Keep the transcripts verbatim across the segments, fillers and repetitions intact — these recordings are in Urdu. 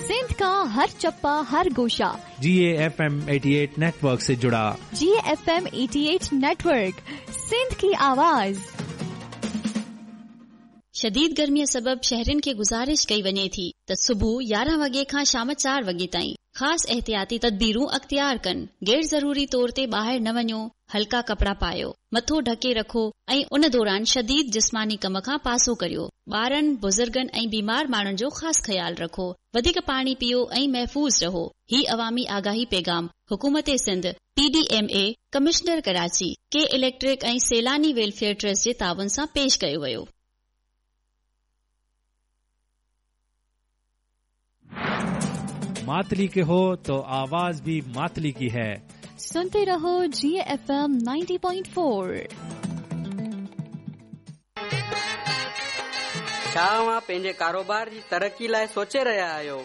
सिंध का हर चप्पा हर गोशा जी ए एफ एम अठासी नेटवर्क से जुड़ा। जी ए एफ एम अठासी नेटवर्क, सिंध की आवाज। शदीद गर्मीअ सबब शहरनि खे गुज़ारिश कई वञे थी त सुबुह यारहं वॻे खां शाम चार वॻे ताईं ख़ासि एहतियाती तदबीरूं अख़्तियार कनि। गैर ज़रूरी तौर ते ॿाहिरि न वञो, हल्का कपड़ा पायो, मथो ढके रखो ऐं उन दौरान शदीद जिस्मानी कम खां पासो करियो। ॿारनि, बुज़ुर्गनि ऐं बीमार माण्हुनि जो ख़ासि ख्याल रखो। वधीक पाणी पियो ऐं महफ़ूज़ रहो। ही अवामी आगाही पैगाम हुकूमत Sindh, P D M A, commissioner Karachi, के इलेक्ट्रिक ऐं सैलानी वेलफेयर ट्रस्ट जे ताउन सां पेश कयो वियो। मातली के हो तो आवाज भी मातली की है। सुनते रहो जी एफ एम नब्बे पॉइंट चार। छा तव्हां पंहिंजे कारोबार जी तरक़ी लाइ सोचे रहिया आहियो?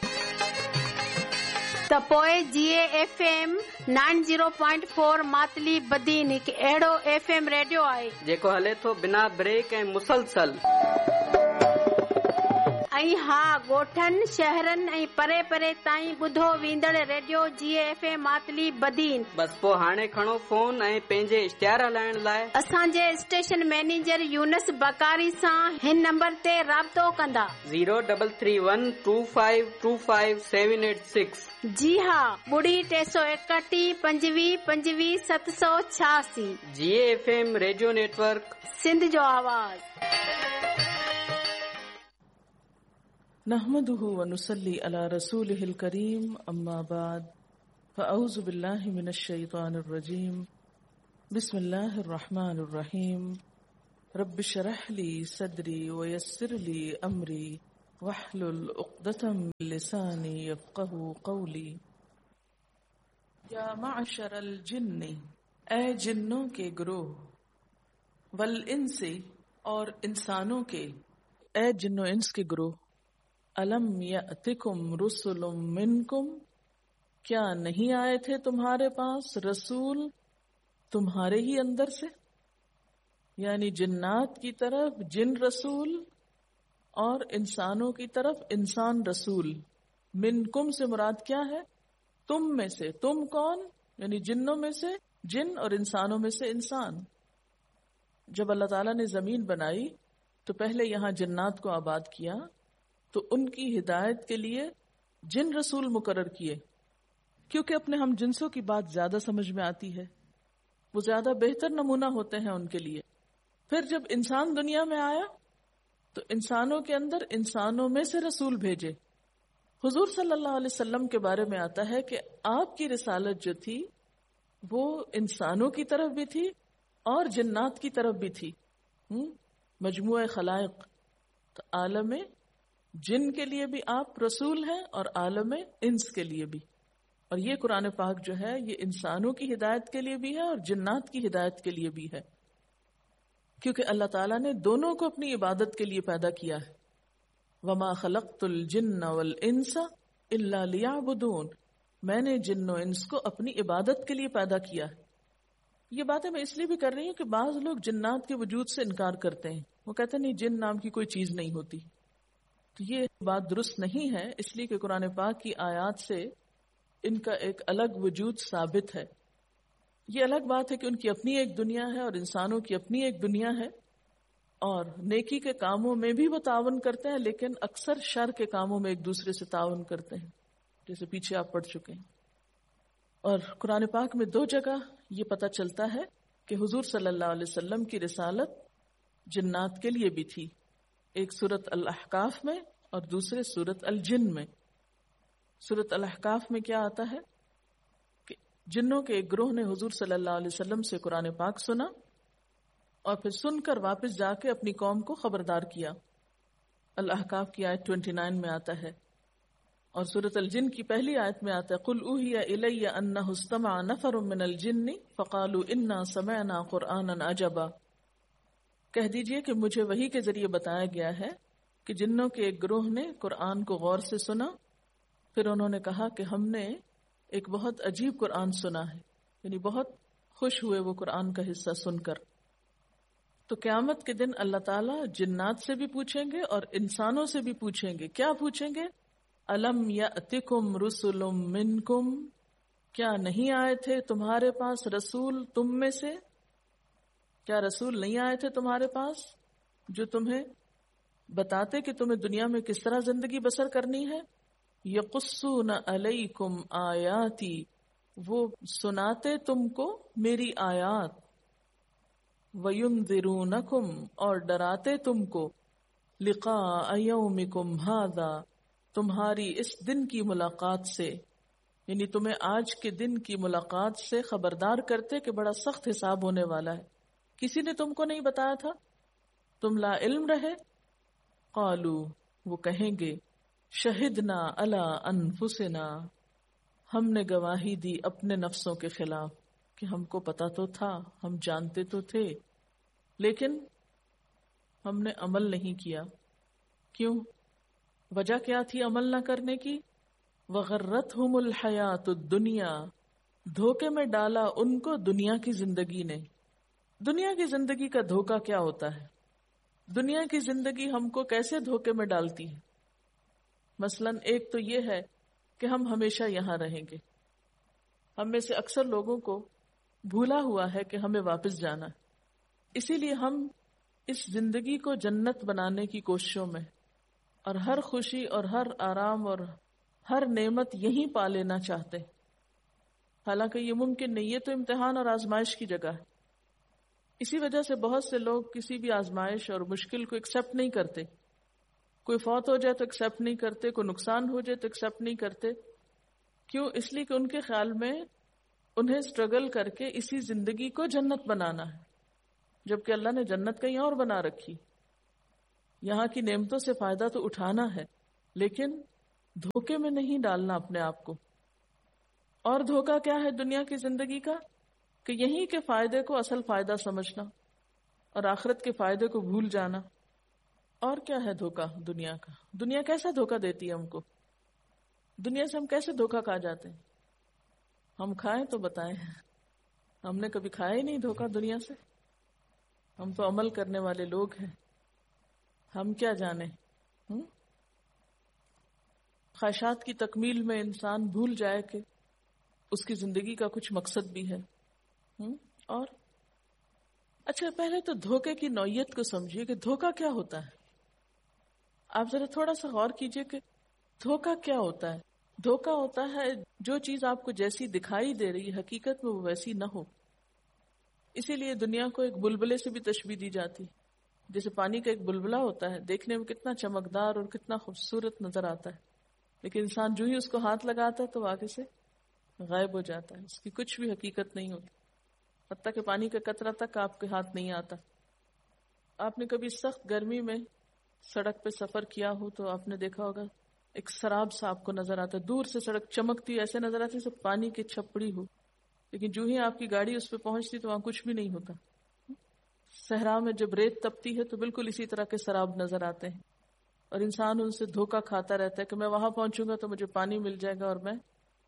त पोइ जी एफ एम नब्बे पॉइंट चार मातली बदीन हिकु अहिड़ो एफ एम रेडियो आहे जेको हले थो बिना ब्रेक ऐं मुसलसल। ऐं हा, ॻोठनि, शहरनि ऐं परे परे ताईं ॿुधो वेंदड़ रेडियो जी एफ एम मातली बदीन। बस पोइ हाणे खणो फोन ऐं पंहिंजे इश्तिहार हलाइण लाइ असांजे स्टेशन मैनेजर यूनस बकारी सां हिन नंबर ते राब्तो कंदा। Zero double three one two five to five seven eight six. जी हा, ॿुड़ी टे सौ एकटीह पंजवीह पंजवीह सत सौ छियासी। जी F M radio network, Sindh जो आवाज़। नहमदुहु व नुसल्ली अला रसूलिहिल करीम, अम्मा बाद, फ़अऊज़ु बिल्लाहि मिनश शैतानिर रजीम, बिस्मिल्लाहिर रहमानिर रहीम, रब्बि शरह ली सदरी व यस्सिर ली अमरी वहलुल उक़दतम मिन लिसानी यफ़क़हू क़ौली। या मअशरल जिन्नि, ए जिन्नों के ग्रोह, वल इंसी, और इंसानों के, ए जिन्नो इंस के ग्रोह, अलम यअतिकुम रुसुलुम मिनकुम, क्या नहीं आए थे तुम्हारे पास रसूल तुम्हारे ही अंदर से, यानी जिन्नात की तरफ जिन रसूल और इंसानों की तरफ इंसान रसूल। मिनकुम से मुराद क्या है? तुम में से। तुम कौन? यानी जिन्नों में से जिन और इंसानों में से इंसान। जब अल्लाह ताला ने जमीन बनाई तो पहले यहाँ जिन्नात को आबाद किया, तो उनकी हिदायत के लिए जिन रसूल मुकर्रर किए, क्योंकि अपने हम जिन्सों की बात ज्यादा समझ में आती है, वो ज्यादा बेहतर नमूना होते हैं उनके लिए। फिर जब इंसान दुनिया में आया तो इंसानों के अंदर इंसानों में से रसूल भेजे। हुजूर सल्लल्लाहु अलैहि वसल्लम के बारे में आता है कि आपकी रिसालत जो थी वो इंसानों की तरफ भी थी और जिन्नात की तरफ भी थी। मजमुए खलाइक, तो आलम जिन के लिए भी आप रसूल हैं और आलम इंस के लिए भी। और ये कुरान पाक जो है ये इंसानों की हिदायत के लिए भी है और जिन्नात की हिदायत के लिए भी है, क्योंकि अल्लाह ताला ने दोनों को अपनी इबादत के लिए पैदा किया है। वमा खलक़तुल जिन्ना वल इंसा इल्ला लियअबुदून, मैंने जिन्नो इंस को अपनी इबादत के लिए पैदा किया है। ये बातें मैं इसलिए भी कर रही हूँ कि बाज लोग जिन्नात के वजूद से इनकार करते हैं। वो कहते हैं नहीं, जिन नाम की कोई चीज नहीं होती। तो ये बात दुरुस्त नहीं है, इसलिए कि कुरान पाक की आयत से इनका एक अलग वजूद साबित है। ये अलग बात है कि उनकी अपनी एक दुनिया है और इंसानों की अपनी एक दुनिया है, और नेकी के कामों में भी वो तावन करते हैं, लेकिन अक्सर शर के कामों में एक दूसरे से तावन करते हैं, जैसे पीछे आप पढ़ चुके हैं। और कुरान पाक में दो जगह ये पता चलता है कि हुजूर सल्लल्लाहु अलैहि वसल्लम की रिसालत जिन्नात के लिए भी थी, एक सूरत अल अहकाफ में और दूसरे सूरत अल जिन में। सूरत अल अहकाफ में क्या आता है कि जिन्नों के एक ग्रोह ने हुजूर सल्लल्लाहु अलैहि वसल्लम से कुरान पाक सुना और फिर सुनकर वापस जाके अपनी कौम को खबरदार किया। अल अहकाफ की आयत उनतीस में आता है, और सूरत अल जिन की पहली आयत में आता है, कुल उहिया इलैया अन्नहु इस्तमअ नफरुम मिनल जिन्नि फकालू इन्ना समअना कुरआनन अजबा। कह दीजिए कि मुझे वही के जरिए बताया गया है कि जिन्नों के एक ग्रोह ने कुरान को गौर से सुना, फिर उन्होंने कहा कि हमने एक बहुत अजीब कुरान सुना है, यानी बहुत खुश हुए वो कुरान का हिस्सा सुनकर। तो क़यामत के दिन अल्लाह ताला जिन्नात से भी पूछेंगे और इंसानों से भी पूछेंगे। क्या पूछेंगे? الم یأتکم رسل منکم، کیا نہیں آئے تھے تمہارے پاس رسول تم میں سے؟ کیا رسول نہیں آئے تھے تمہارے پاس جو تمہیں بتاتے کہ تمہیں دنیا میں کس طرح زندگی بسر کرنی ہے؟ یقصون علیکم آیاتی، وہ سناتے تم کو میری آیات، وینذرونکم، اور ڈراتے تم کو، لقاء یومکم ھذا، تمہاری اس دن کی ملاقات سے، یعنی تمہیں آج کے دن کی ملاقات سے خبردار کرتے کہ بڑا سخت حساب ہونے والا ہے۔ کسی نے تم کو نہیں بتایا تھا، تم لا علم رہے۔ قالو، وہ کہیں گے، شہدنا علی انفسنا، ہم نے گواہی دی اپنے نفسوں کے خلاف کہ ہم کو پتا تو تھا، ہم جانتے تو تھے، لیکن ہم نے عمل نہیں کیا۔ کیوں؟ وجہ کیا تھی عمل نہ کرنے کی؟ وغرتہم الحیات الدنیا، دھوکے میں ڈالا ان کو دنیا کی زندگی نے۔ دنیا کی زندگی کا دھوکا کیا ہوتا ہے؟ دنیا کی زندگی ہم کو کیسے دھوکے میں ڈالتی ہے؟ مثلاً ایک تو یہ ہے کہ ہم ہمیشہ یہاں رہیں گے۔ ہم میں سے اکثر لوگوں کو بھولا ہوا ہے کہ ہمیں واپس جانا ہے، اسی لیے ہم اس زندگی کو جنت بنانے کی کوششوں میں، اور ہر خوشی اور ہر آرام اور ہر نعمت یہیں پا لینا چاہتے ہیں، حالانکہ یہ ممکن نہیں، یہ تو امتحان اور آزمائش کی جگہ ہے۔ اسی وجہ سے بہت سے لوگ کسی بھی آزمائش اور مشکل کو ایکسپٹ نہیں کرتے۔ کوئی فوت ہو جائے تو ایکسپٹ نہیں کرتے، کوئی نقصان ہو جائے تو ایکسپٹ نہیں کرتے۔ کیوں؟ اس لیے کہ ان کے خیال میں انہیں اسٹرگل کر کے اسی زندگی کو جنت بنانا ہے، جبکہ اللہ نے جنت کہیں اور بنا رکھی۔ یہاں کی نعمتوں سے فائدہ تو اٹھانا ہے، لیکن دھوکے میں نہیں ڈالنا اپنے آپ کو۔ اور دھوکا کیا ہے دنیا کی زندگی کا؟ کہ یہیں کے فائدے کو اصل فائدہ سمجھنا اور آخرت کے فائدے کو بھول جانا۔ اور کیا ہے دھوکا دنیا کا؟ دنیا کیسا دھوکا دیتی ہے ہم کو؟ دنیا سے ہم کیسے دھوکا کھا جاتے ہیں؟ ہم کھائیں تو بتائیں، ہم نے کبھی کھایا ہی نہیں دھوکا دنیا سے۔ ہم تو عمل کرنے والے لوگ ہیں، ہم کیا جانے۔ ہم؟ خواہشات کی تکمیل میں انسان بھول جائے کہ اس کی زندگی کا کچھ مقصد بھی ہے۔ ہم؟ اور اچھا، پہلے تو دھوکے کی نوعیت کو سمجھیے کہ دھوکا کیا ہوتا ہے۔ آپ ذرا تھوڑا سا غور کیجئے کہ دھوکا کیا ہوتا ہے۔ دھوکا ہوتا ہے جو چیز آپ کو جیسی دکھائی دے رہی ہے حقیقت میں وہ ویسی نہ ہو۔ اسی لیے دنیا کو ایک بلبلے سے بھی تشبیہ دی جاتی، جیسے پانی کا ایک بلبلا ہوتا ہے، دیکھنے میں کتنا چمکدار اور کتنا خوبصورت نظر آتا ہے، لیکن انسان جو ہی اس کو ہاتھ لگاتا ہے تو آگے سے غائب ہو جاتا ہے، اس کی کچھ بھی حقیقت نہیں ہوتی، حتیٰ کہ پانی کا قطرہ تک آپ کے ہاتھ نہیں آتا۔ آپ نے کبھی سخت گرمی میں سڑک پہ سفر کیا ہو تو آپ نے دیکھا ہوگا ایک سراب سا آپ کو نظر آتا ہے، دور سے سڑک چمکتی ایسے نظر آتی ہے جیسے پانی کی چھپڑی ہو، لیکن جو ہی آپ کی گاڑی اس پہ پہنچتی تو وہاں کچھ بھی نہیں ہوتا۔ صحرا میں جب ریت تپتی ہے تو بالکل اسی طرح کے سراب نظر آتے ہیں، اور انسان ان سے دھوکا کھاتا رہتا ہے کہ میں وہاں پہنچوں گا تو مجھے پانی مل جائے گا اور میں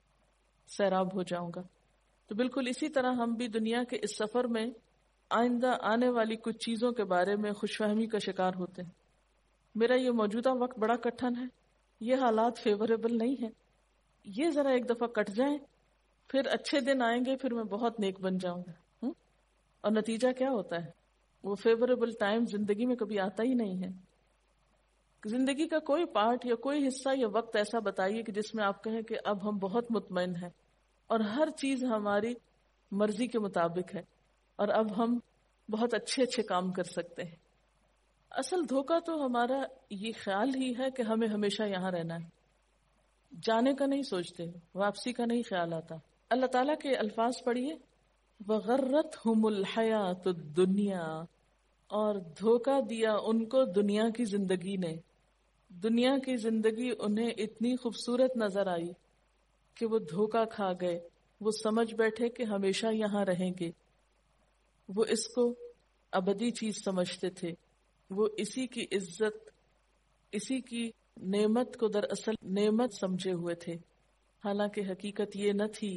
سیراب ہو جاؤں گا۔ تو بالکل اسی طرح ہم بھی دنیا کے اس سفر میں آئندہ آنے والی کچھ چیزوں کے بارے میں خوش فہمی کا شکار ہوتے ہیں۔ میرا یہ موجودہ وقت بڑا کٹھن ہے، یہ حالات فیوریبل نہیں ہیں، یہ ذرا ایک دفعہ کٹ جائیں، پھر اچھے دن آئیں گے، پھر میں بہت نیک بن جاؤں گا۔ اور نتیجہ کیا ہوتا ہے؟ وہ فیوریبل ٹائم زندگی میں کبھی آتا ہی نہیں ہے۔ زندگی کا کوئی پارٹ یا کوئی حصہ یا وقت ایسا بتائیے کہ جس میں آپ کہیں کہ اب ہم بہت مطمئن ہیں اور ہر چیز ہماری مرضی کے مطابق ہے اور اب ہم بہت اچھے اچھے کام کر سکتے ہیں۔ اصل دھوکا تو ہمارا یہ خیال ہی ہے کہ ہمیں ہمیشہ یہاں رہنا ہے، جانے کا نہیں سوچتے، واپسی کا نہیں خیال آتا۔ اللہ تعالیٰ کے الفاظ پڑھیے، وَغَرَّتْهُمُ الْحَيَاةُ الدُّنْيَا، اور دھوکا دیا ان کو دنیا کی زندگی نے۔ دنیا کی زندگی انہیں اتنی خوبصورت نظر آئی کہ وہ دھوکا کھا گئے، وہ سمجھ بیٹھے کہ ہمیشہ یہاں رہیں گے، وہ اس کو ابدی چیز سمجھتے تھے، وہ اسی کی عزت، اسی کی نعمت کو دراصل نعمت سمجھے ہوئے تھے، حالانکہ حقیقت یہ نہ تھی۔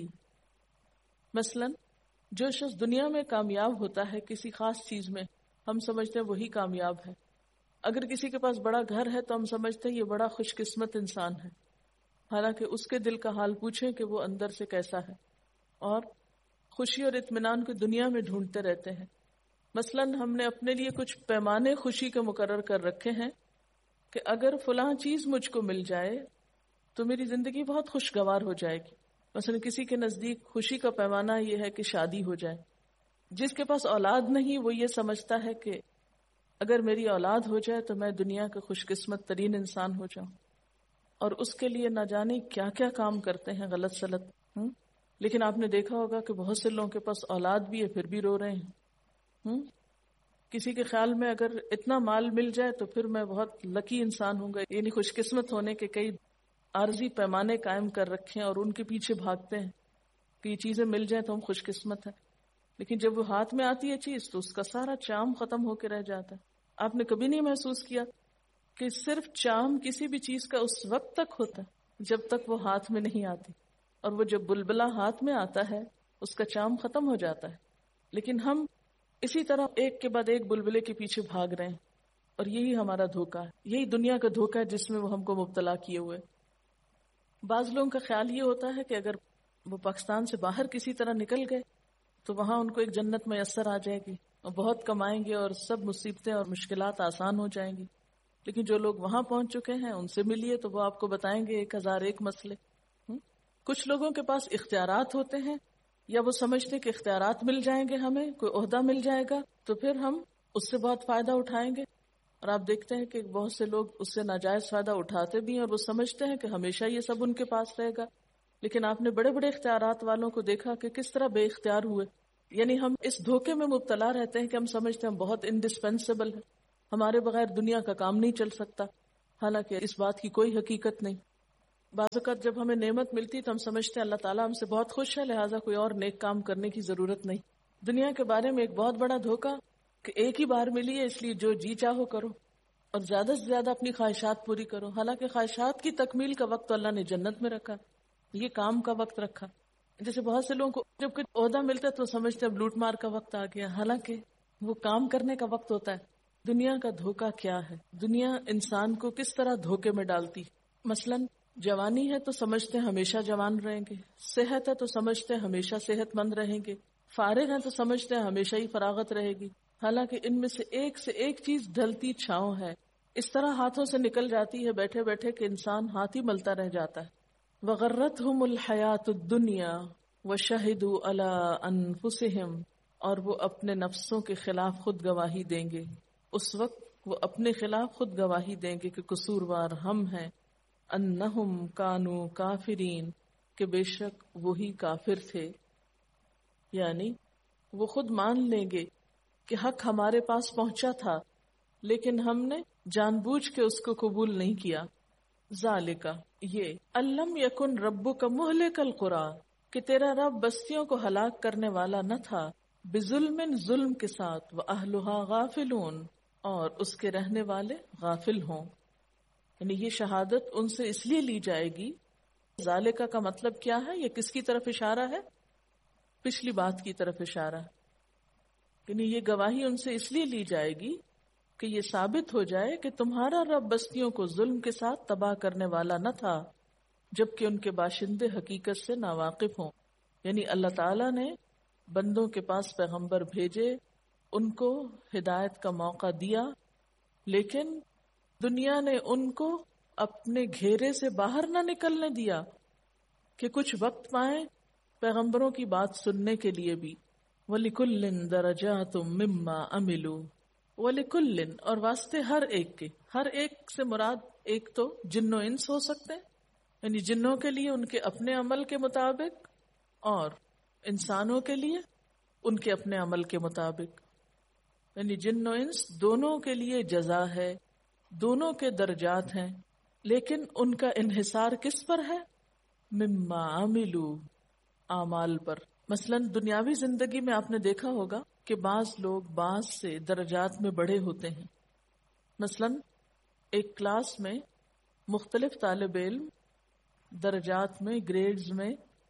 مثلا جو شخص دنیا میں کامیاب ہوتا ہے کسی خاص چیز میں، ہم سمجھتے ہیں وہی کامیاب ہے۔ اگر کسی کے پاس بڑا گھر ہے تو ہم سمجھتے ہیں یہ بڑا خوش قسمت انسان ہے، حالانکہ اس کے دل کا حال پوچھیں کہ وہ اندر سے کیسا ہے، اور خوشی اور اطمینان کو دنیا میں ڈھونڈتے رہتے ہیں. مثلاً ہم نے اپنے لیے کچھ پیمانے خوشی کے مقرر کر رکھے ہیں کہ اگر فلاں چیز مجھ کو مل جائے تو میری زندگی بہت خوشگوار ہو جائے گی. مثلا کسی کے نزدیک خوشی کا پیمانہ یہ ہے کہ شادی ہو جائے. جس کے پاس اولاد نہیں وہ یہ سمجھتا ہے کہ اگر میری اولاد ہو جائے تو میں دنیا کا خوش قسمت ترین انسان ہو جاؤں، اور اس کے لیے نہ جانے کیا کیا کام کرتے ہیں غلط سلط. ہم لیکن آپ نے دیکھا ہوگا کہ بہت سے لوگوں کے پاس اولاد بھی ہے پھر بھی رو رہے ہیں. ہم کسی کے خیال میں اگر اتنا مال مل جائے تو پھر میں بہت لکی انسان ہوں گا. یعنی خوش قسمت ہونے کے کئی عارضی پیمانے قائم کر رکھے ہیں اور ان کے پیچھے بھاگتے ہیں کہ یہ چیزیں مل جائیں تو ہم خوش قسمت ہیں. لیکن جب وہ ہاتھ میں آتی ہے چیز تو اس کا سارا چام ختم ہو کے رہ جاتا ہے. آپ نے کبھی نہیں محسوس کیا کہ صرف چام کسی بھی چیز کا اس وقت تک ہوتا ہے جب تک وہ ہاتھ میں نہیں آتی، اور وہ جب بلبلا ہاتھ میں آتا ہے اس کا چام ختم ہو جاتا ہے. لیکن ہم اسی طرح ایک کے بعد ایک بلبلے کے پیچھے بھاگ رہے ہیں، اور یہی ہمارا دھوکہ ہے، یہی دنیا کا دھوکہ ہے جس میں وہ ہم کو مبتلا کیے ہوئے. بعض لوگوں کا خیال یہ ہوتا ہے کہ اگر وہ پاکستان سے باہر کسی طرح نکل گئے تو وہاں ان کو ایک جنت میسر آ جائے گی اور بہت کمائیں گے اور سب مصیبتیں اور مشکلات آسان ہو جائیں گی. لیکن جو لوگ وہاں پہنچ چکے ہیں ان سے ملیے تو وہ آپ کو بتائیں گے ایک ہزار ایک مسئلے. کچھ لوگوں کے پاس اختیارات ہوتے ہیں، یا وہ سمجھتے کہ اختیارات مل جائیں گے، ہمیں کوئی عہدہ مل جائے گا تو پھر ہم اس سے بہت فائدہ اٹھائیں گے. اور آپ دیکھتے ہیں کہ بہت سے لوگ اس سے ناجائز فائدہ اٹھاتے بھی ہیں اور وہ سمجھتے ہیں کہ ہمیشہ یہ سب ان کے پاس رہے گا. لیکن آپ نے بڑے بڑے اختیارات والوں کو دیکھا کہ کس طرح بے اختیار ہوئے. یعنی ہم اس دھوکے میں مبتلا رہتے ہیں کہ ہم سمجھتے ہیں بہت انڈسپینسیبل ہے، ہمارے بغیر دنیا کا کام نہیں چل سکتا، حالانکہ اس بات کی کوئی حقیقت نہیں. بعض اوقات جب ہمیں نعمت ملتی تو ہم سمجھتے ہیں اللہ تعالیٰ ہم سے بہت خوش ہے لہٰذا کوئی اور نیک کام کرنے کی ضرورت نہیں. دنیا کے بارے میں ایک بہت بڑا دھوکہ کہ ایک ہی بار ملی ہے اس لیے جو جی چاہو کرو اور زیادہ سے زیادہ اپنی خواہشات پوری کرو. حالانکہ خواہشات کی تکمیل کا وقت تو اللہ نے جنت میں رکھا، یہ کام کا وقت رکھا. جیسے بہت سے لوگوں کو جب کوئی عہدہ ملتا ہے تو سمجھتے ہیں لوٹ مار کا وقت آ گیا، حالانکہ وہ کام کرنے کا وقت ہوتا ہے. دنیا کا دھوکہ کیا ہے؟ دنیا انسان کو کس طرح دھوکے میں ڈالتی. مثلاً جوانی ہے تو سمجھتے ہیں ہمیشہ جوان رہیں گے، صحت ہے تو سمجھتے ہیں ہمیشہ صحت مند رہیں گے، فارغ ہے تو سمجھتے ہیں ہمیشہ ہی فراغت رہے گی. حالانکہ ان میں سے ایک سے ایک چیز ڈھلتی چھاؤں ہے، اس طرح ہاتھوں سے نکل جاتی ہے بیٹھے بیٹھے کہ انسان ہاتھ ہی ملتا رہ جاتا ہے. وغرتہم الحیات الدنیا وشہدوا علی انفسہم، اور وہ اپنے نفسوں کے خلاف خود گواہی دیں گے. اس وقت وہ اپنے خلاف خود گواہی دیں گے کہ قصوروار ہم ہیں. انہم کانوا کافرین، کہ بے شک وہی کافر تھے. یعنی وہ خود مان لیں گے کہ حق ہمارے پاس پہنچا تھا لیکن ہم نے جان بوجھ کے اس کو قبول نہیں کیا. ذالک، یہ الم یکن ربک مہلک القری، کہ تیرا رب بستیوں کو ہلاک کرنے والا نہ تھا، بظلم، ظلم کے ساتھ، واہلھا غافلون، اور اس کے رہنے والے غافل ہوں. یعنی یہ شہادت ان سے اس لیے لی جائے گی. ذالکہ کا مطلب کیا ہے؟ یہ کس کی طرف اشارہ ہے؟ پچھلی بات کی طرف اشارہ. یعنی یہ گواہی ان سے اس لیے لی جائے گی کہ یہ ثابت ہو جائے کہ تمہارا رب بستیوں کو ظلم کے ساتھ تباہ کرنے والا نہ تھا، جبکہ ان کے باشندے حقیقت سے ناواقف ہوں. یعنی اللہ تعالیٰ نے بندوں کے پاس پیغمبر بھیجے، ان کو ہدایت کا موقع دیا، لیکن دنیا نے ان کو اپنے گھیرے سے باہر نہ نکلنے دیا کہ کچھ وقت پائیں پیغمبروں کی بات سننے کے لیے بھی. وَلِكُلٍّ دَرَجَاتٌ مِّمَّا عَمِلُوا، وَلِكُلٍّ، اور واسطے ہر ایک کے. ہر ایک سے مراد ایک تو جن و انس ہو سکتے ہیں، یعنی جنوں کے لیے ان کے اپنے عمل کے مطابق، اور انسانوں کے لیے ان کے اپنے عمل کے مطابق. یعنی جن و انس دونوں کے لیے جزا ہے، دونوں کے درجات ہیں، لیکن ان کا انحصار کس پر ہے؟ مما عملوا، اعمال پر. مثلا دنیاوی زندگی میں آپ نے دیکھا ہوگا کہ بعض لوگ بعض سے درجات میں بڑے ہوتے ہیں. مثلا ایک کلاس میں مختلف طالب علم درجات میں، گریڈز میں،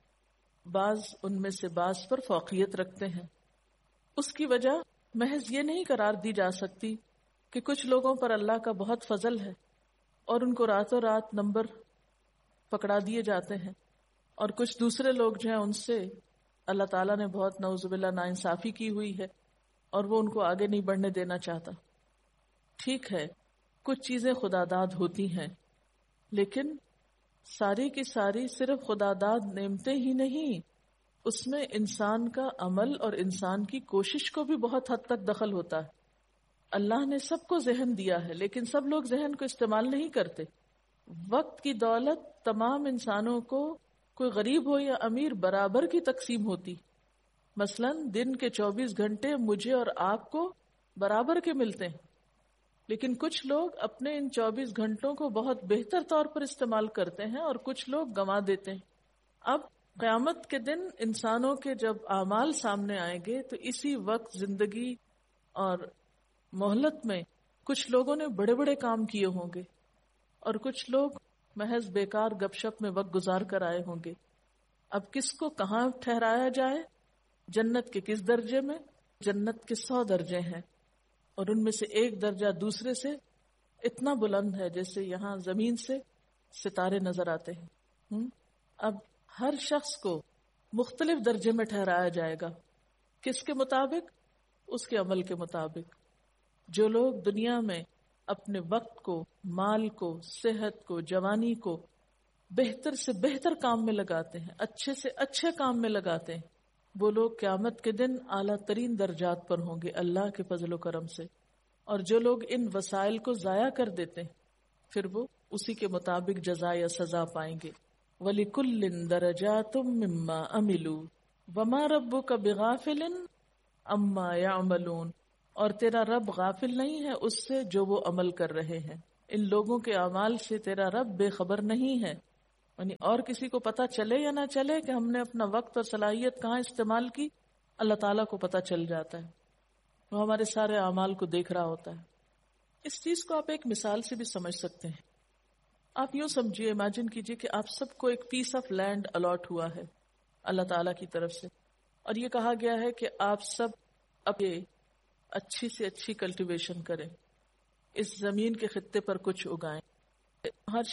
بعض ان میں سے بعض پر فوقیت رکھتے ہیں. اس کی وجہ محض یہ نہیں قرار دی جا سکتی کہ کچھ لوگوں پر اللہ کا بہت فضل ہے اور ان کو راتوں رات نمبر پکڑا دیے جاتے ہیں، اور کچھ دوسرے لوگ جو ہیں ان سے اللہ تعالیٰ نے بہت نعوذ باللہ ناانصافی کی ہوئی ہے اور وہ ان کو آگے نہیں بڑھنے دینا چاہتا۔ ٹھیک ہے، کچھ چیزیں خدا داد ہوتی ہیں، لیکن ساری کی ساری صرف خدا داد نعمتیں ہی نہیں، اس میں انسان کا عمل اور انسان کی کوشش کو بھی بہت حد تک دخل ہوتا ہے۔ اللہ نے سب کو ذہن دیا ہے، لیکن سب لوگ ذہن کو استعمال نہیں کرتے۔ وقت کی دولت تمام انسانوں کو، کوئی غریب ہو یا امیر، برابر کی تقسیم ہوتی۔ مثلا دن کے چوبیس گھنٹے مجھے اور آپ کو برابر کے ملتے ہیں، لیکن کچھ لوگ اپنے ان چوبیس گھنٹوں کو بہت بہتر طور پر استعمال کرتے ہیں اور کچھ لوگ گنوا دیتے ہیں۔ اب قیامت کے دن انسانوں کے جب اعمال سامنے آئیں گے تو اسی وقت زندگی اور مہلت میں کچھ لوگوں نے بڑے بڑے کام کیے ہوں گے اور کچھ لوگ محض بیکار گپ شپ میں وقت گزار کر آئے ہوں گے۔ اب کس کو کہاں ٹھہرایا جائے؟ جنت کے کس درجے میں؟ جنت کے سو درجے ہیں، اور ان میں سے ایک درجہ دوسرے سے اتنا بلند ہے جیسے یہاں زمین سے ستارے نظر آتے ہیں۔ اب ہر شخص کو مختلف درجے میں ٹھہرایا جائے گا، کس کے مطابق؟ اس کے عمل کے مطابق۔ جو لوگ دنیا میں اپنے وقت کو، مال کو، صحت کو، جوانی کو بہتر سے بہتر کام میں لگاتے ہیں، اچھے سے اچھے کام میں لگاتے ہیں، وہ لوگ قیامت کے دن اعلیٰ ترین درجات پر ہوں گے اللہ کے فضل و کرم سے۔ اور جو لوگ ان وسائل کو ضائع کر دیتے ہیں پھر وہ اسی کے مطابق جزا یا سزا پائیں گے۔ وَلِكُلٍّ دَرَجَاتٌ مِّمَّا عَمِلُوا وَمَا رَبُّكَ بِغَافِلٍ عَمَّا يَعْمَلُونَ، اور تیرا رب غافل نہیں ہے اس سے جو وہ عمل کر رہے ہیں۔ ان لوگوں کے اعمال سے تیرا رب بے خبر نہیں ہے، یعنی اور کسی کو پتا چلے یا نہ چلے کہ ہم نے اپنا وقت اور صلاحیت کہاں استعمال کی، اللہ تعالیٰ کو پتا چل جاتا ہے، وہ ہمارے سارے اعمال کو دیکھ رہا ہوتا ہے۔ اس چیز کو آپ ایک مثال سے بھی سمجھ سکتے ہیں۔ آپ یوں سمجھیے، امیجن کیجئے کہ آپ سب کو ایک پیس آف لینڈ الاٹ ہوا ہے اللہ تعالیٰ کی طرف سے، اور یہ کہا گیا ہے کہ آپ سب اب اچھی سے اچھی کلٹیویشن کریں، اس زمین کے خطے پر کچھ اگائیں۔ ہر